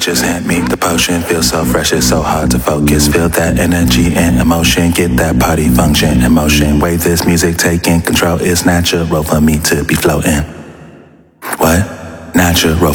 just hand me the potion. Feel so fresh, it's so hard to focus. Feel that energy and emotion. Get that party function in motion. Way this music taking control. It's natural for me to be floating. What? Natural